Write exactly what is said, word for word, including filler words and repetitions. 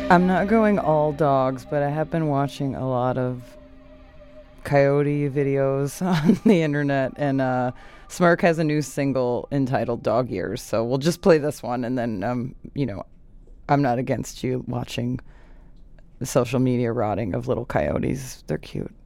I'm not going all dogs, but I have been watching a lot of coyote videos on the internet, and uh, Smirk has a new single entitled Dog Years, so we'll just play this one, and then, um, you know, I'm not against you watching the social media rotting of little coyotes. They're cute.